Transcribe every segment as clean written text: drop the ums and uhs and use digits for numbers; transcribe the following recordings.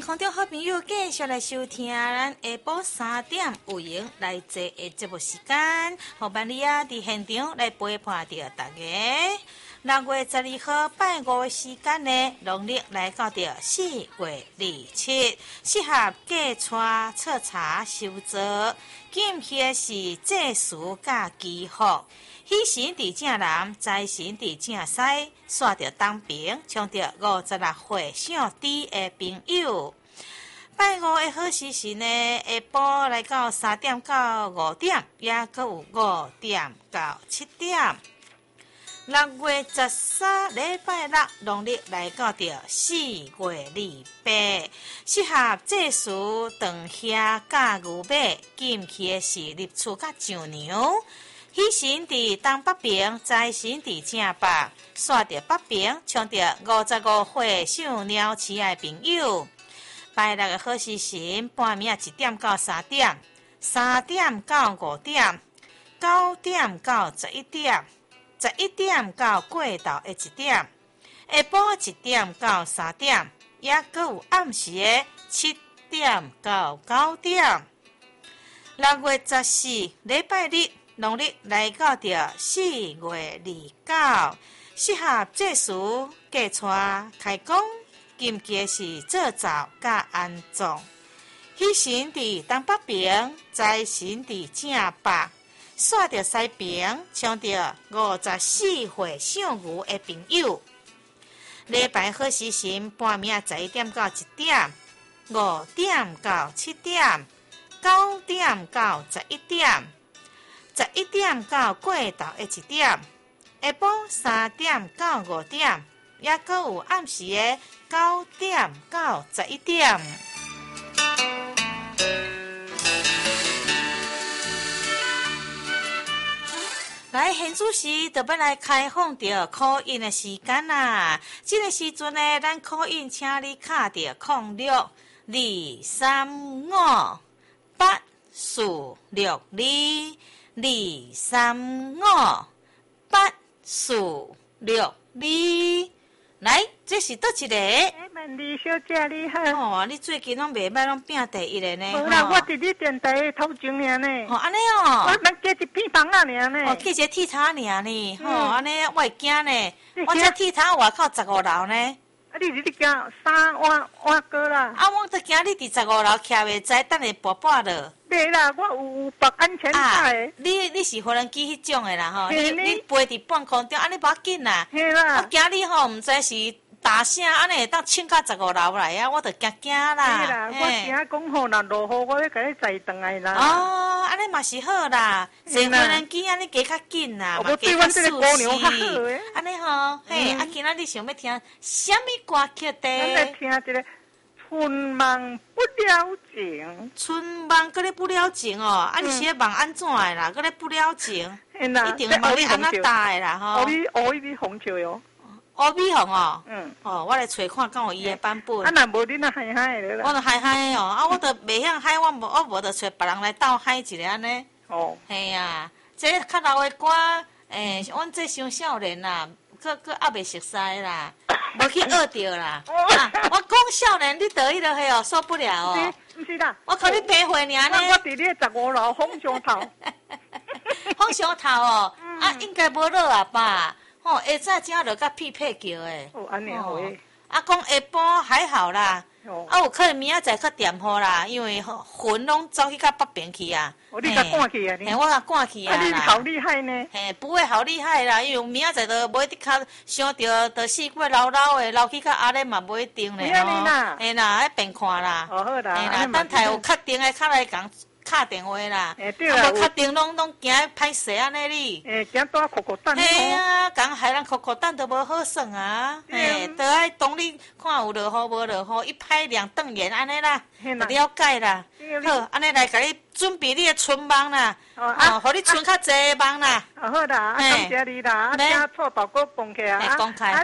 空中好朋友继续来收听咱下晡3点有闲来坐的节目时间，互万里啊伫现场来陪伴着大家。6月12号拜五的时间呢，农历来到着4月27，适合嫁娶、测茶、修造。今天是祭祀甲祈福，喜神伫正南，财神伫正西，煞着东边，冲着56岁上猪的朋友。拜五的好时辰呢，下晡来到3点到5点，也阁有5点到7点。6月13礼拜六，农历来到着4月28，适合祭祀长虾甲牛马，禁忌的是入厝甲上牛。喜神伫东北边，财神伫正北，煞着北边，冲着55岁上鸟鼠的朋友。拜六的好时辰，半暝1点到3点，3点到5点，9点到11点。11点到过昼的1点，下晡1点到3点，也阁有暗时的7点到9点。6月14礼拜日，农历来到着4月29，适合祭祀、嫁娶、开工，禁忌是做灶甲安葬。喜神伫东北边，财神伫正北。煞着西边，冲着54岁上牛的朋友。礼拜好时辰，半暝11点到1点，5点到7点，9点到11点，11点到过昼的1点，下晡3点到5点，也阁有暗时的9点到11点。来，现主时就要来开放着考印的时间啦。这个时阵呢，咱考印，请你卡着023582358462。来，这是倒一个？ 曼丽小姐你好。 哦，你最近拢袂歹，拢拼第一个呢。 无啦，我伫你电台头前尔呢。 哦，安尼哦。 我咱加一片房仔尔呢。 哦，加一个铁塔尔呢。安尼我会惊呢。我这铁塔外口15楼呢。 啊，你惊3碗哥啦？ 啊，我都惊你伫15楼徛袂知，等下跋落。 对啦，我有绑安全带。 你是无人机迄种的啦吼？你飞伫半空中，安尼无要紧啦。 嘿啦。 我惊你吼，毋知是大声，安尼会当冲到15楼来啊，我着惊啦。 对啦，我惊讲吼，若落雨，我要甲你载转来啦。 哦，安尼嘛是好啦，坐无人机安尼加较紧啦，嘛加较舒适。安尼吼，嘿，啊，今仔日想要听什么歌曲的？ 咱来听一个。春梦不了情， 春梦搁咧不了情哦，啊，你是咧梦安怎的啦？搁咧不了情，一定梦你安那搭的啦吼。 乌米红球哟， 乌米红哦，哦，我来找看，敢有伊的版本。 啊，若无你那嗨嗨的啦。 我著嗨嗨哦，啊，我著袂晓嗨，我无著找别人来斗嗨一下安尼。 哦， 嘿啊，这较老的歌，阮这伤少年啦。佫还袂熟悉啦，无去学着啦。我讲少年，你得意了嘿哦，受不了哦。 毋是啦， 我看你白岁尔呢。 我伫你15楼风上头。 风上头哦，啊，应该无落啊吧？吼，下早正落甲匹配叫诶。 哦，安尼好诶。 啊，讲下晡还好啦。啊，有可能明仔载较掂好啦，因为云拢走去到北边去啊。 你甲赶去啊？ 嘿，我甲赶去啊。 啊，你好厉害呢。 嘿，不会好厉害啦，因为明仔载都无一直较想着，着4月老的，老去到阿咧嘛无一定咧吼。嘿啦，爱变看啦。 好啦。 嘿啦，等待有确定的，较来讲敲电话啦。 对啦。 无确定拢惊歹势安尼哩。 惊多苦苦等。 嘿啊，讲害人苦苦等都无好算啊。嘿，都爱当你看有落雨无落雨，一拍两瞪眼安尼啦。了解啦。好，安尼来甲你准备你的春梦啦。哦，互你春较济梦啦。 好啦，感谢你啦，啊，请错豆糕放起啊。 讲开。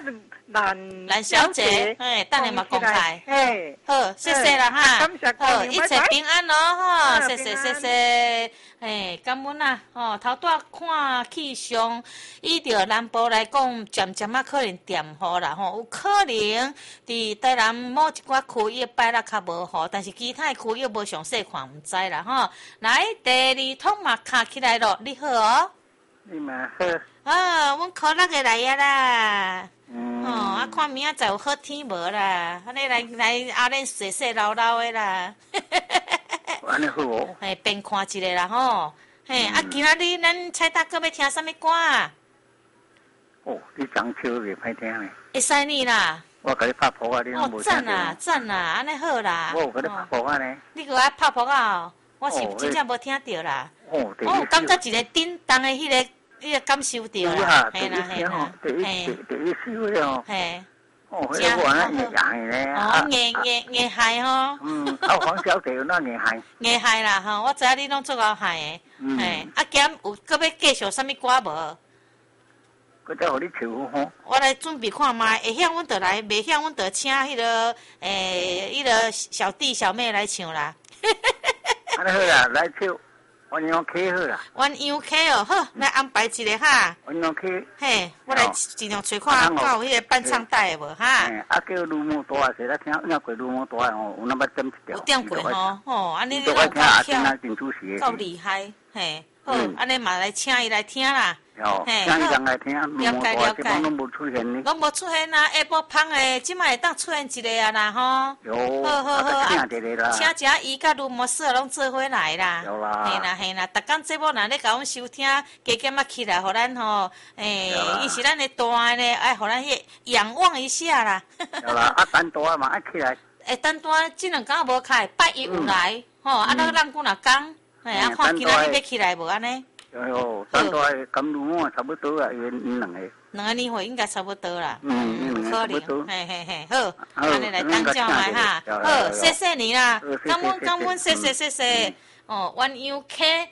兰小姐，哎，等下嘛公开， 嘿， 好，谢谢啦哈，好，一切平安咯哈，谢谢谢谢，哎，感恩啦，吼，头拄看气象，依照南部来讲，渐渐啊可能掂雨啦吼，有可能伫台南某一寡区域拜六较无雨，但是其他区域无详细看，毋知啦吼。来，第二通嘛卡起来咯，你好哦。 你嘛好。 啊，阮可乐个来啊啦。啊，看明仔载有好天无啦，安尼来后日洗洗捞捞的啦。 安尼好哦。 嘿，边看一个啦吼。嘿，啊，今仔日咱蔡大哥要听啥物歌啊？ 哦，你中秋袂歹听呢。 会使你啦。 我甲你拍谱啊，你拢无听。 赞啦赞啦，安尼好啦。 我有甲你拍谱啊呢。 你搁爱拍谱啊？我是真正无听到啦。哦，我感觉一个叮当的迄个感受到啦，嘿啦嘿啦， 第一首的哦， 嘿， 哦，迄个我那硬硬的呢， 哦，硬害吼， 黄小姐有那硬害， 硬害啦吼，我知影你拢做够害的，嘿，啊减有搁要继续啥物歌无？ 搁再互你唱吼。 我来准备看卖，会晓阮就来，袂晓阮就请迄个迄个小弟小妹来唱啦。 安尼好啦，来唱。鸳鸯 K 好啦， 鸳鸯 K 哦，好，来安排一个哈。 鸳鸯 K， 嘿，我来尽量找看，看有迄个伴唱带的无哈。 啊，叫鲁木大啊，谁来听？听过鲁木大哦，有那么点一条。 有点过吼，吼，安尼你都听阿丁啊，真主席。 够厉害，嘿，好，安尼嘛来请伊来听啦。 嘿，请伊人来听， 了解了解。 拢无出现呢。 拢无出现啊，下晡芳诶，即摆会当出现一个啊啦吼。 有。 好好好， 请一个啦。 请一下伊甲卢模式拢做伙来啦。 有啦。 嘿啦嘿啦，逐工节目若咧甲阮收听，加减啊起来，互咱吼，伊是咱诶大呢，爱互咱迄仰望一下啦。 有啦，啊单大嘛爱起来。 单大即两工无开，拜一有来，吼，啊咱咱几若工，嘿，啊看今仔日要起来无安尼。 有，单大咁路差不多啊，因两个。 两个年岁应该差不多啦， 可能， 嘿嘿嘿，好，安尼来当叫来哈，好，谢谢你啦，感恩，谢谢，哦，鸳鸯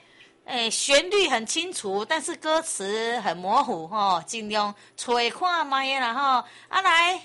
K，旋律很清楚，但是歌词很模糊吼，尽量找看卖啦吼，啊来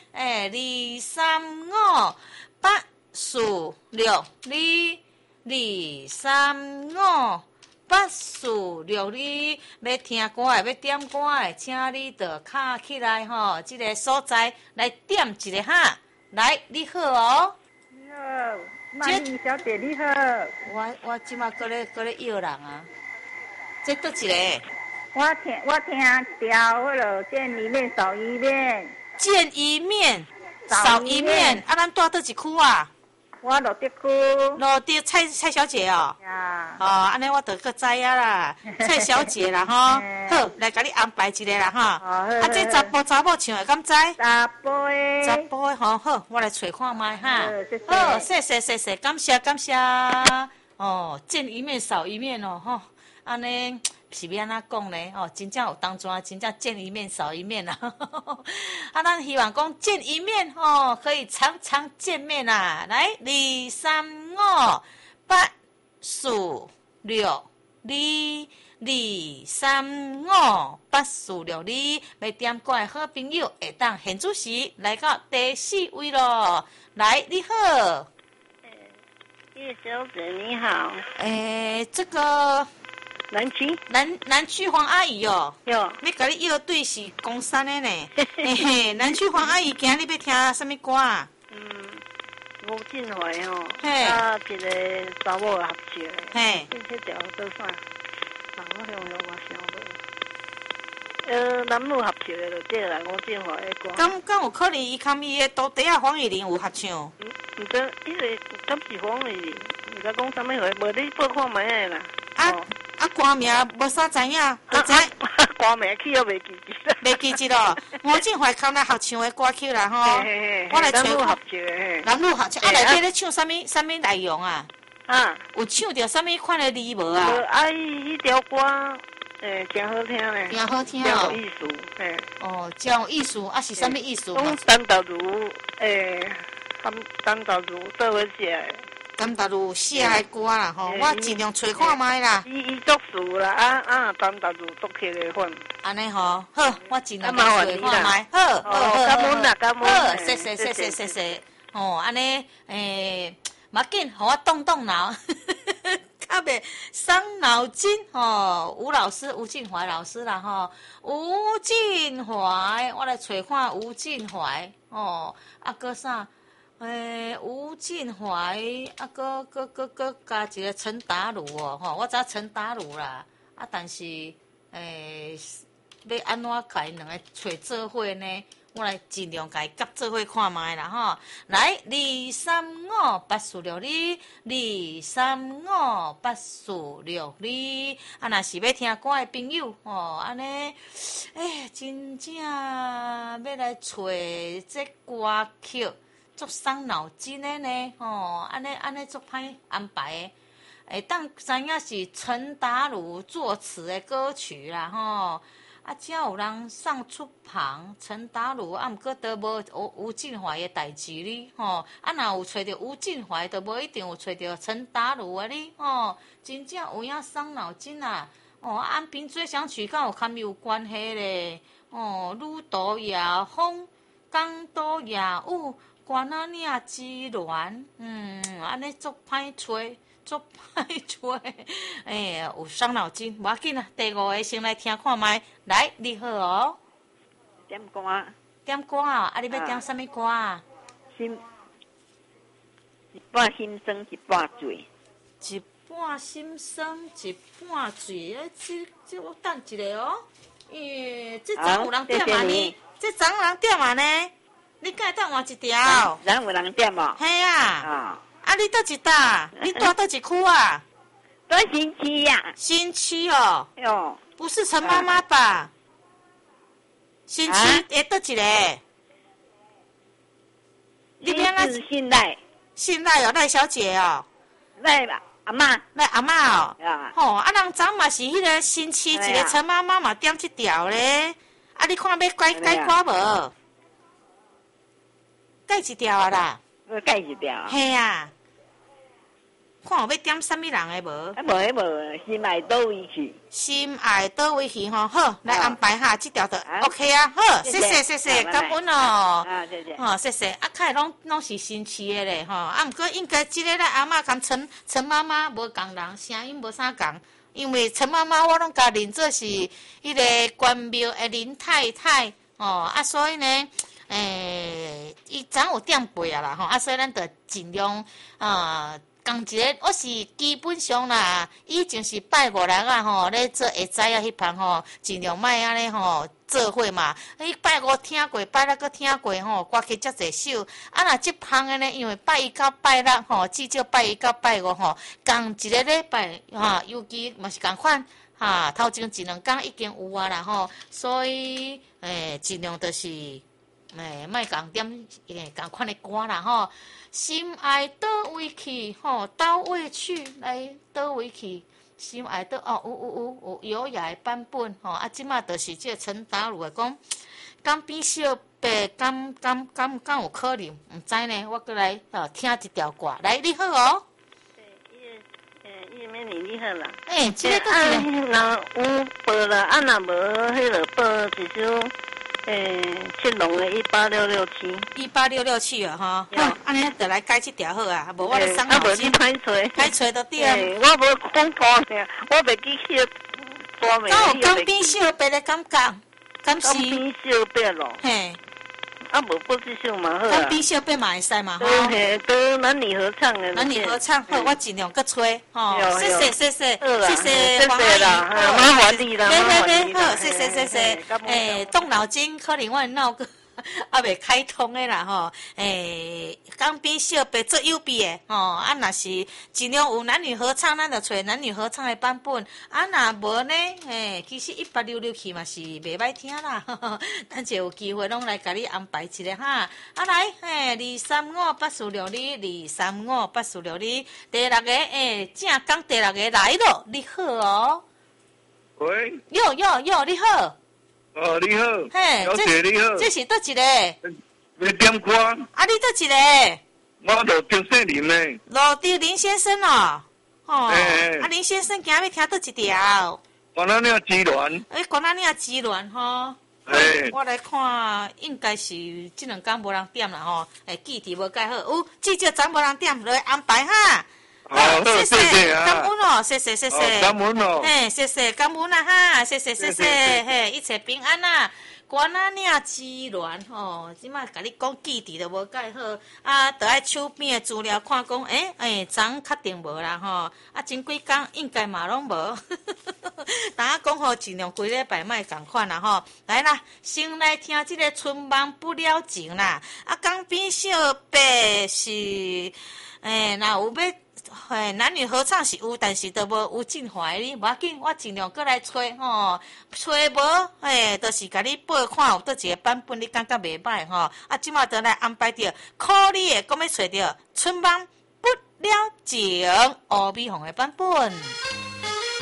，2、3、5、8、4、6、2、3、5。8、4、6，你要听歌的，要点歌的，请你就卡起来吼，这个所在来点一个哈。来，你好哦。 你好，曼妮小姐你好。 我即马搁咧摇人啊。这倒一个。 我听调迄落见一面少一面。 见一面少一面，啊，咱住倒一区啊？ 我罗德区。 罗德蔡小姐哦。 呀。 哦，安尼我就搁知影啦，蔡小姐啦吼。好，来甲你安排一个啦哈。啊，这查某唱的，敢知？ 查甫的。 查甫的吼，好，我来找看卖哈。好，谢谢，感谢。哦，见一面少一面哦，吼，安尼。是要安怎讲呢？哦，真正有当中真正见一面少一面啦。啊，咱希望讲见一面哦，可以常常见面啦。来，2、3、5、8、4、6、2、3、5、8、4、6、2，要点歌的好朋友会当现主时来到第4位咯。来，你好。 叶小姐你好。 这个。南区黄阿姨哦， 有， 要甲你要对是公山的呢。南区黄阿姨今日要听什么歌啊？ 吴俊怀哦， 啊一个查某合唱的， 嘿， 这条做啥？我想，男女合唱的就对啦，吴俊怀的歌。 敢有可能伊看伊的徒弟啊黄玉玲有合唱？ 毋知，伊个敢是黄玉玲？毋知讲啥物货，无你报看卖的啦。 啊，歌名无啥知影，就知歌名起都袂记得。 袂记得咯。吴俊怀看来合唱的歌曲啦吼，我来找。 男女合唱的。 男女合唱，啊，内底咧唱啥物内容啊？ 啊， 有唱着啥物款的字无啊？ 迄条歌，真好听咧。 真好听哦。 真有意思， 哦，真有意思，啊是啥物意思？ 讲陈道如，陈道如做伙写。 淡大路写的歌啦吼，我尽量找看卖啦。 伊作词啦，淡大路作曲的款。 安尼吼，好，我尽量找看卖。好， 感恩啦，感恩。 好，谢谢。哦，安尼嘛紧，互我动脑。较袂伤脑筋吼，吴敬怀老师啦吼，吴敬怀，我来找看吴敬怀哦，搁啥？吴敬怀，搁加一个陈达儒哦，吼，我知陈达儒啦，但是要安怎甲因两个找做伙呢？我来尽量甲伊夹做伙看卖啦吼，来2358462358462，若是要听歌的朋友吼，安尼，真正要来找这歌曲，足伤脑筋的呢吼，安尼足歹安排的，当知影是陈达儒作词的歌曲啦吼。才有人上出旁，陈达儒，毋过都无吴敬怀的代志哩，吼。若有找着吴敬怀，都无一定有找着陈达儒的哩，吼。真正有影伤脑筋啊！安平最想曲敢有堪有关系咧？女都也风，港都也有，关仔岭之恋，安尼足歹找。足歹找，有伤脑筋，无要紧啊。第5个先来听看卖，来，你好哦。 点歌。 点歌啊？你要点什么歌啊？ 一半心酸，一半醉。 一半心酸，一半醉。这我等一下哦。这张有人点嘛呢？这张有人点嘛呢？你敢会当换一条？ 人有人点无？ 嘿啊。你倒一搭？你住倒一区啊？ 在新区呀。 新区哦。 哟。 不是陈妈妈吧？新区倒一个？ 你边个？信赖。 信赖哦，赖小姐哦。 赖吧，阿嬷。 赖阿嬷哦。吼，人昨嘛是迄个新区一个陈妈妈嘛点这条咧。你看要改歌无？改一条啊啦。 改一条。 嘿啊。看有要点什么人的无？ 无，心爱倒位去。 心爱倒位去吼，好，来安排下这条的 OK 啊，好，谢谢，感恩哦。 谢谢。 谢谢。较会拢是新市的咧吼，毋过应该即个咧阿嬷跟陈妈妈无共人，声音无啥共，因为陈妈妈我拢甲认做是迄个关庙的林太太所以呢。伊昨有点背啊啦所以咱着尽量讲一个，我是基本上啦，以前是拜5人啊咧做会知啊迄旁尽量莫安尼做伙嘛。拜5听过，拜6个听过歌曲遮济首。若即旁的呢，因为拜1到拜6至少拜1到拜5共一个礼拜尤其嘛是共款头前1、2天已经有啊啦所以尽量就是莫共点共款的歌啦心爱倒位去倒位去来倒位去，心爱倒有优雅的版本即马就是这陈达儒的讲，敢变小白，敢有可能？毋知呢，我过来听一条歌，来你好哦。 美女你好啦。 这个倒是若有报啦，若无迄个报一首。七龙的18667 好，安尼就来改这条好啊，无我咧伤脑筋，歹找到对。 我无讲过呢，我袂记迄歌名。 敢有江边小白的感觉？敢是？ 江边小白咯。嘿。无报这首嘛好啊。 江边小白嘛会使嘛嘿，都男女合唱的。 男女合唱好，我尽量去吹谢谢黄阿姨，麻烦你啦。 好，谢谢。动脑筋可能我脑个未开通的啦江边小白做右边的若是尽量有男女合唱，咱就找男女合唱的版本。若无呢其实186去嘛是袂歹听啦咱就有机会拢来甲你安排一个来2358462第6个正讲第6个来咯，你好哦。 喂。 哟，你好。 你好，小姐你好， 这是倒一个？ 要点歌？ 你倒一个？ 我就丁姓林呢。 罗迪林先生哦，哦， 欸啊林先生今日听倒一条， 我那了机卵。 管咱你啊机乱吼。 欸我来看，应该是这两天无人点啦吼，记忆无介好，有至少昨无人点，来安排哈。 好，谢谢啊。 感恩哦，谢谢。 感恩哦。 嘿，谢谢，感恩啦哈，谢谢，嘿，一切平安啦。管啊领资源吼，即摆甲你讲记忆都无介好，啊，着爱手边的资料看讲，昨确定无啦吼，啊，前几工应该嘛拢无。大家讲吼，尽量规礼拜莫共款啦吼。来啦，先来听即个春梦不了情啦。啊，江边小白是，若有要。男女合唱是有，但是都无有真怀你，无要紧，我尽量过来找吼，找无，就是甲你报看有倒一个版本，你感觉袂歹吼。啊，即马就来安排着，考你的，讲要找着春梦不了情，吴美凤的版本。